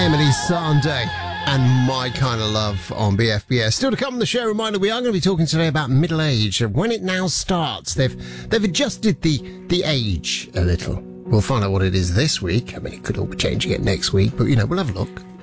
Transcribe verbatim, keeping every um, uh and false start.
Emily Sandé and My Kind of Love on B F B S. Still to come on the show, reminder, we are going to be talking today about middle age. When it now starts, they've they've adjusted the, the age a little. We'll find out what it is this week. I mean, it could all be changing it next week, but, you know, we'll have a look.